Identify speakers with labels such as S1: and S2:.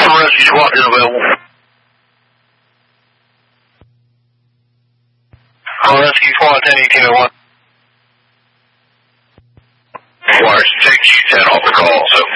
S1: Some rescue squad is available. Rescue squad 10-1801. Wires 6, you 10 off the call, so